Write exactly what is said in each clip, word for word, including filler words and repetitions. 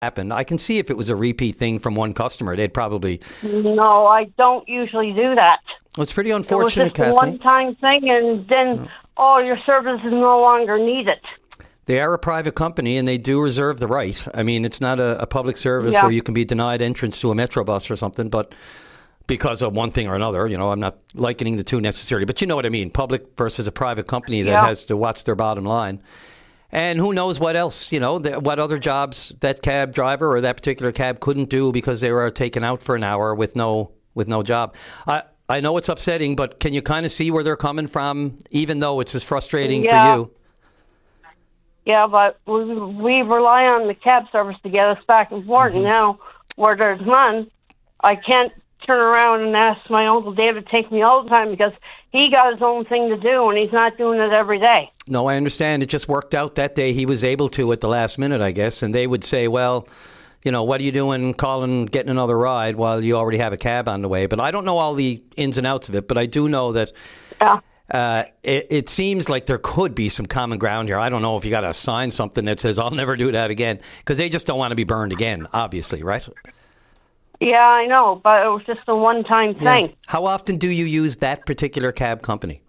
happen. I can see if it was a repeat thing from one customer, they'd probably... No, I don't usually do that. Well, it's pretty unfortunate, It was just a Kathleen. one-time thing, and then, oh, your service is no longer needed. They are a private company, and they do reserve the right. I mean, it's not a, a public service Yeah. where you can be denied entrance to a Metro bus or something, but because of one thing or another, you know, I'm not likening the two necessarily, but you know what I mean, public versus a private company that Yeah. has to watch their bottom line. And who knows what else, you know, the, what other jobs that cab driver or that particular cab couldn't do because they were taken out for an hour with no with no job. I I know it's upsetting, but can you kind of see where they're coming from, even though it's as frustrating Yeah. for you? Yeah, but we, we rely on the cab service to get us back and forth. Mm-hmm. And now, where there's none, I can't turn around and ask my Uncle David to take me all the time because he got his own thing to do and he's not doing it every day. No, I understand. It just worked out that day. He was able to at the last minute, I guess. And they would say, well, you know, what are you doing calling, getting another ride while you already have a cab on the way? But I don't know all the ins and outs of it, but I do know that Yeah. uh, it, it seems like there could be some common ground here. I don't know if you got to sign something that says, I'll never do that again, because they just don't want to be burned again, obviously, right? Yeah, I know, but it was just a one-time thing. Yeah. How often do you use that particular cab company?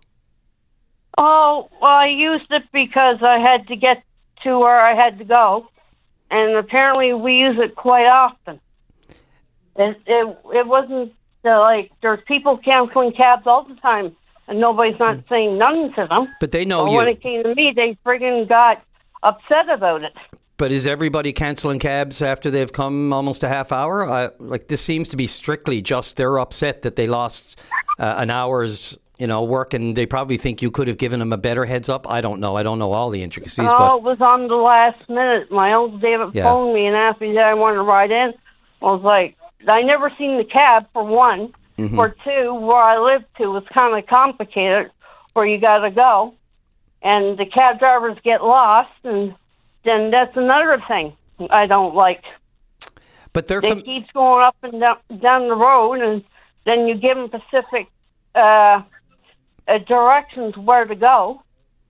Oh, well, I used it because I had to get to where I had to go, and apparently we use it quite often. It it, it wasn't uh, like there's people canceling cabs all the time, and nobody's not Mm. saying nothing to them. But they know But you. when it came to me, they friggin' got upset about it. But is everybody canceling cabs after they've come almost a half hour? I, like this seems to be strictly just they're upset that they lost uh, an hour's you know work, and they probably think you could have given them a better heads up. I don't know. I don't know all the intricacies. Oh, but it was on the last minute. My Uncle David Yeah. phoned me and asked me that I wanted to ride in. I was like, I never seen the cab, for one. Mm-hmm. For two, where I live to is kind of complicated, where you got to go. And the cab drivers get lost, and then that's another thing I don't like. but they're They from, keep going up and down, down the road, and then you give them specific uh, uh, directions where to go.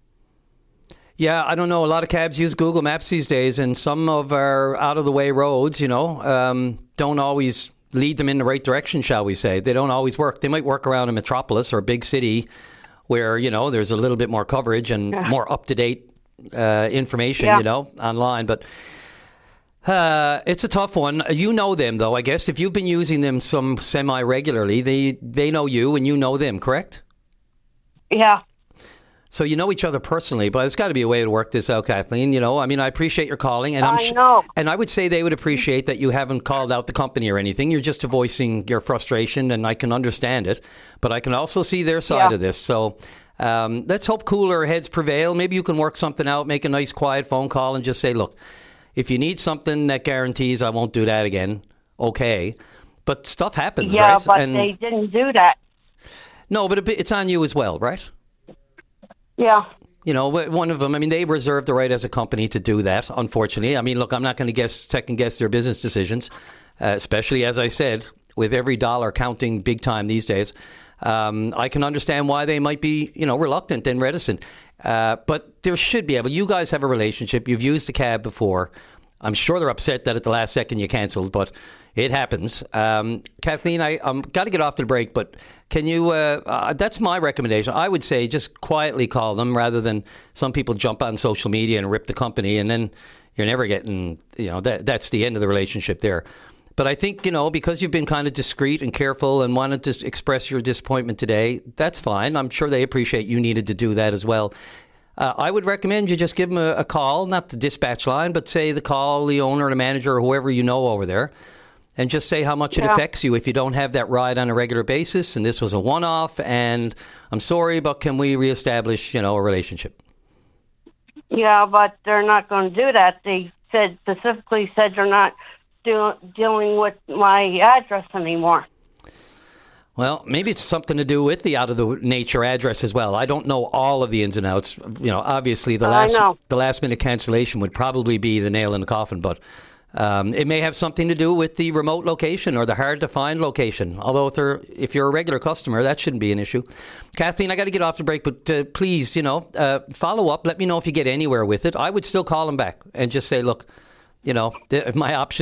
yeah. I don't know. A lot of cabs use Google Maps these days, and some of our out of the way roads, you know, um, don't always lead them in the right direction. Shall we say? They don't always work. They might work around a metropolis or a big city where you know there's a little bit more coverage and Yeah. more up to date uh, information, Yeah. you know, online. But uh, it's a tough one. You know them, though, I guess. If you've been using them some semi regularly, they they know you and you know them, correct? Yeah. So you know each other personally, but there's got to be a way to work this out, Kathleen. You know, I mean, I appreciate your calling, and I'm I su- know. and I would say they would appreciate that you haven't called out the company or anything. You're just voicing your frustration, and I can understand it. But I can also see their side Yeah. of this. So um, let's hope cooler heads prevail. Maybe you can work something out, make a nice, quiet phone call, and just say, "Look, if you need something that guarantees I won't do that again, okay." But stuff happens, Yeah, right? but And they didn't do that. no, but it- it's on you as well, right? Yeah. You know, one of them, I mean, they reserve the right as a company to do that, unfortunately. I mean, look, I'm not going to guess, second guess their business decisions, uh, especially, as I said, with every dollar counting big time these days. Um, I can understand why they might be, you know, reluctant and reticent. Uh, but there should be able, you guys have a relationship. You've used the cab before. I'm sure they're upset that at the last second you canceled, but it happens. Um, Kathleen, I um, got to get off the break, but can you, uh, uh, that's my recommendation. I would say just quietly call them rather than some people jump on social media and rip the company, and then you're never getting, you know, that that's the end of the relationship there. But I think, you know, because you've been kind of discreet and careful and wanted to express your disappointment today, that's fine. I'm sure they appreciate you needed to do that as well. Uh, I would recommend you just give them a, a call, not the dispatch line, but say the call, the owner, the manager, or whoever you know over there, and just say how much it Yeah. affects you if you don't have that ride on a regular basis. And this was a one-off, and I'm sorry, but can we reestablish, you know, a relationship? Yeah, but they're not going to do that. They said specifically said they're not do, dealing with my address anymore. Well, maybe it's something to do with the out of the nature address as well. I don't know all of the ins and outs. You know, obviously the I last know. the last minute cancellation would probably be the nail in the coffin, but um, it may have something to do with the remote location or the hard to find location. Although if, they're, if you're a regular customer, that shouldn't be an issue. Kathleen, I got to get off the break, but uh, please, you know, uh, follow up. Let me know if you get anywhere with it. I would still call them back and just say, look, you know, th- my options.